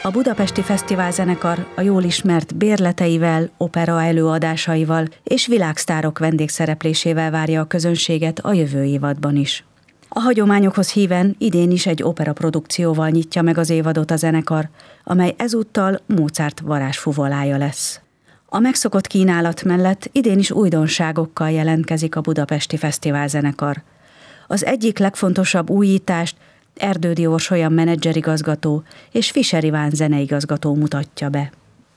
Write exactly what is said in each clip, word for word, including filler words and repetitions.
A Budapesti Fesztiválzenekar a jól ismert bérleteivel, opera előadásaival és világsztárok vendégszereplésével várja a közönséget a jövő évadban is. A hagyományokhoz híven idén is egy opera produkcióval nyitja meg az évadot a zenekar, amely ezúttal Mozart varázsfuvolája lesz. A megszokott kínálat mellett idén is újdonságokkal jelentkezik a Budapesti Fesztiválzenekar. Az egyik legfontosabb újítást Erdődy Orsolya menedzserigazgató és Fischer Iván zeneigazgató mutatja be.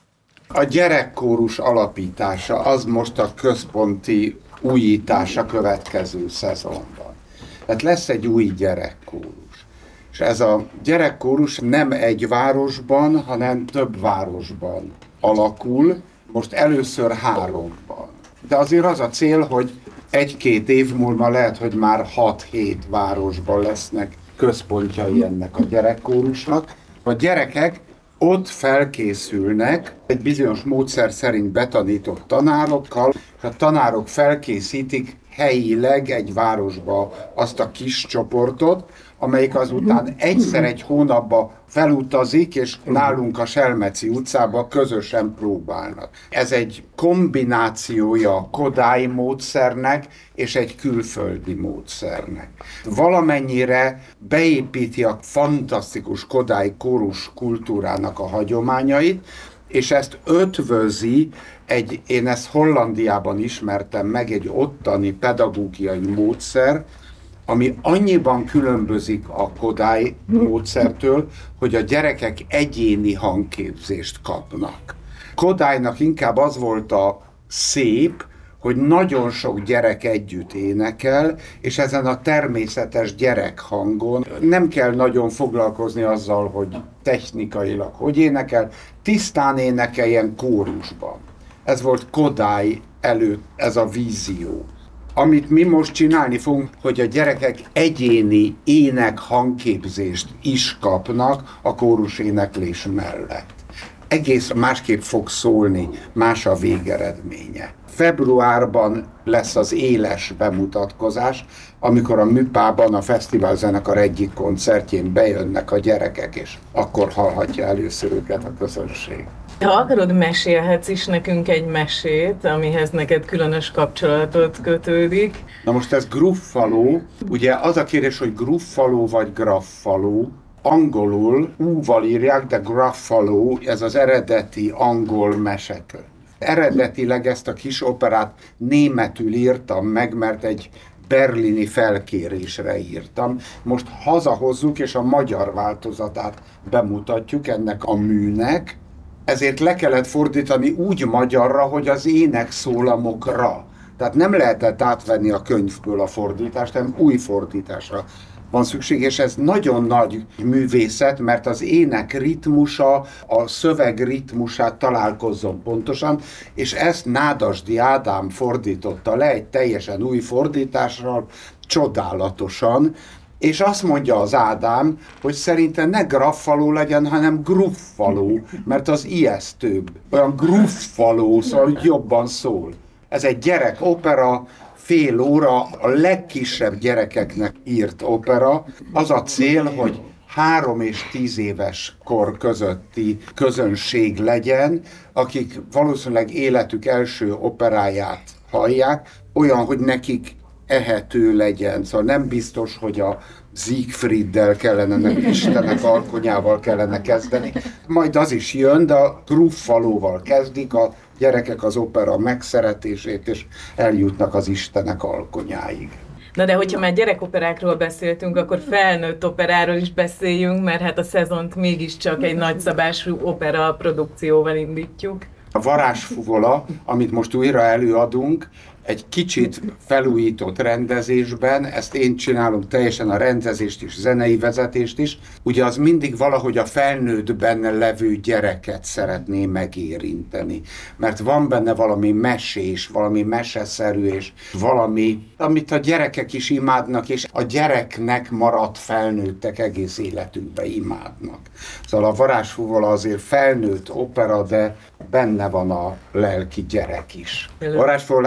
A gyerekkórus alapítása az most a központi újítása következő szezonban. Tehát lesz egy új gyerekkórus. És ez a gyerekkórus nem egy városban, hanem több városban alakul, most először háromban. De azért az a cél, hogy egy-két év múlva lehet, hogy már hat-hét városban lesznek központjai ennek a gyerekkórusnak. A gyerekek ott felkészülnek egy bizonyos módszer szerint betanított tanárokkal, és a tanárok felkészítik helyileg egy városba azt a kis csoportot, amelyik azután egyszer egy hónapba felutazik, és nálunk a Selmeci utcába közösen próbálnak. Ez egy kombinációja a Kodály módszernek és egy külföldi módszernek. Valamennyire beépíti a fantasztikus Kodály kórus kultúrának a hagyományait, és ezt ötvözi egy, én ezt Hollandiában ismertem meg, egy ottani pedagógiai módszer, ami annyiban különbözik a Kodály módszertől, hogy a gyerekek egyéni hangképzést kapnak. Kodálynak inkább az volt a szép, hogy nagyon sok gyerek együtt énekel, és ezen a természetes gyerekhangon nem kell nagyon foglalkozni azzal, hogy technikailag hogy énekel, tisztán énekeljen kórusban. Ez volt Kodály előtt, ez a vízió. Amit mi most csinálni fogunk, hogy a gyerekek egyéni ének hangképzést is kapnak a kórus éneklés mellett. Egész másképp fog szólni, más a végeredménye. Februárban lesz az éles bemutatkozás, amikor a Műpában a fesztiválzenekar egyik koncertjén bejönnek a gyerekek, és akkor hallhatja először őket a közönség. Ha akarod, mesélhetsz is nekünk egy mesét, amihez neked különös kapcsolatot kötődik. Na most ez gruffaló, ugye az a kérdés, hogy gruffaló vagy graffaló. Angolul U-val írják, de Gruffalo, ez az eredeti angol mesekönyv. Eredetileg ezt a kis operát németül írtam meg, mert egy berlini felkérésre írtam. Most hazahozzuk, és a magyar változatát bemutatjuk ennek a műnek. Ezért le kellett fordítani úgy magyarra, hogy az énekszólamokra. Tehát nem lehetett átvenni a könyvből a fordítást, hanem új fordításra van szükség, és ez nagyon nagy művészet, mert az ének ritmusa, a szöveg ritmusát találkozzon pontosan, és ezt Nádasdy Ádám fordította le egy teljesen új fordításra, csodálatosan, és azt mondja az Ádám, hogy szerinte ne graffaló legyen, hanem gruffaló, mert az ijesztőbb, olyan gruffaló, szóval jobban szól. Ez egy gyerek opera, fél óra, a legkisebb gyerekeknek írt opera. Az a cél, hogy három és tíz éves kor közötti közönség legyen, akik valószínűleg életük első operáját hallják, olyan, hogy nekik ehető legyen. Szóval nem biztos, hogy a Siegfrieddel kellene, nem Istenek alkonyával kellene kezdeni. Majd az is jön, de a gruffalóval kezdik a gyerekek az opera megszeretését, és eljutnak az Istenek alkonyáig. Na de hogyha már gyerekoperákról beszéltünk, akkor felnőtt operáról is beszéljünk, mert hát a szezont mégiscsak egy nagyszabású opera produkcióval indítjuk. A Varázsfuvola, amit most újra előadunk, egy kicsit felújított rendezésben, ezt én csinálom teljesen, a rendezést is, zenei vezetést is, ugye az mindig valahogy a felnőtt benne levő gyereket szeretné megérinteni, mert van benne valami mesés, valami meseszerű, és valami, amit a gyerekek is imádnak, és a gyereknek maradt felnőttek egész életükben imádnak. Szóval a Varázsfuvola azért felnőtt opera, de benne van a lelki gyerek is. A Varázsfuvolát azt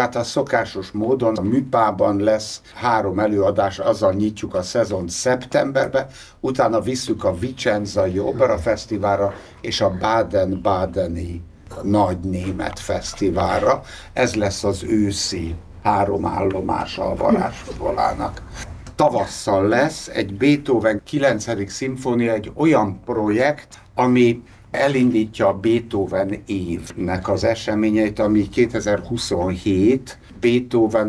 szokásos módon a Műpában lesz három előadás, azzal nyitjuk a szezon szeptemberbe, utána visszük a Vicenzai Opera Fesztiválra és a Baden-Badeni Nagy Német Fesztiválra. Ez lesz az őszi három állomása a varázsvolának. Tavasszal lesz egy Beethoven kilencedik szimfónia, egy olyan projekt, ami elindítja a Beethoven évnek az eseményeit, ami kétezer-huszonhét, Beethoven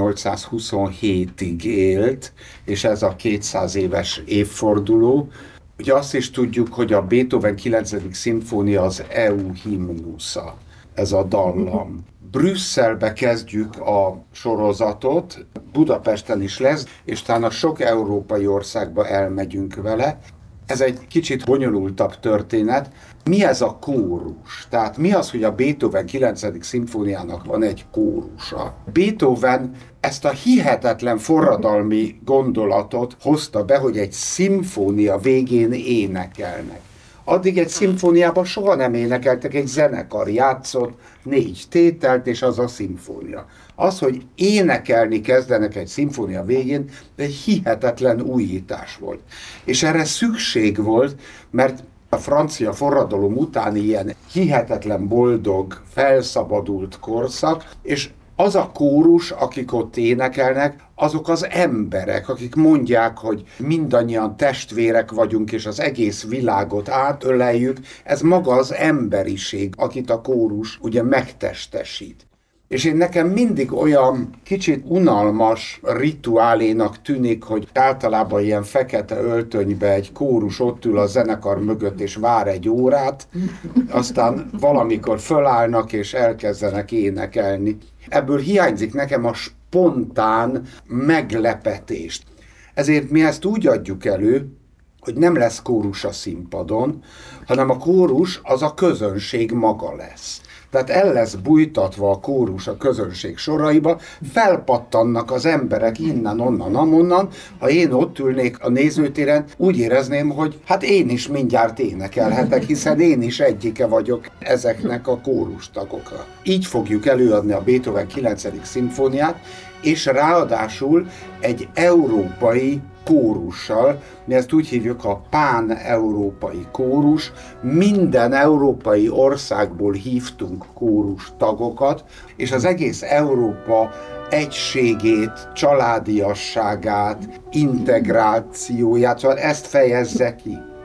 ezernyolcszázhuszonhétig élt, és ez a kétszáz éves évforduló. Ugye azt is tudjuk, hogy a Beethoven kilencedik szimfónia az é u himnusza, ez a dallam. Brüsszelbe kezdjük a sorozatot, Budapesten is lesz, és talán a sok európai országba elmegyünk vele. Ez egy kicsit bonyolultabb történet. Mi ez a kórus? Tehát mi az, hogy a Beethoven kilencedik szimfóniának van egy kórusa? Beethoven ezt a hihetetlen forradalmi gondolatot hozta be, hogy egy szimfónia végén énekelnek. Addig egy szimfóniában soha nem énekeltek, egy zenekar játszott négy tételt, és az a szimfónia. Az, hogy énekelni kezdenek egy szimfónia végén, egy hihetetlen újítás volt. És erre szükség volt, mert a francia forradalom utáni ilyen hihetetlen boldog, felszabadult korszak, és az a kórus, akik ott énekelnek, azok az emberek, akik mondják, hogy mindannyian testvérek vagyunk, és az egész világot átöleljük, ez maga az emberiség, akit a kórus ugye megtestesít. És én nekem mindig olyan kicsit unalmas rituálénak tűnik, hogy általában ilyen fekete öltönybe egy kórus ott ül a zenekar mögött és vár egy órát, aztán valamikor fölállnak és elkezdenek énekelni. Ebből hiányzik nekem a spontán meglepetést. Ezért mi ezt úgy adjuk elő, hogy nem lesz kórus a színpadon, hanem a kórus az a közönség maga lesz. Tehát el lesz bújtatva a kórus a közönség soraiba, felpattannak az emberek innen, onnan, amonnan. Ha én ott ülnék a nézőtéren, úgy érezném, hogy hát én is mindjárt énekelhetek, hiszen én is egyike vagyok ezeknek a kórustagokra. Így fogjuk előadni a Beethoven kilencedik szimfóniát, és ráadásul egy európai kórussal, mi ezt úgy hívjuk a pán-európai kórus, minden európai országból hívtunk kórus tagokat, és az egész Európa egységét, családiasságát, integrációját, szóval ezt fejezze ki.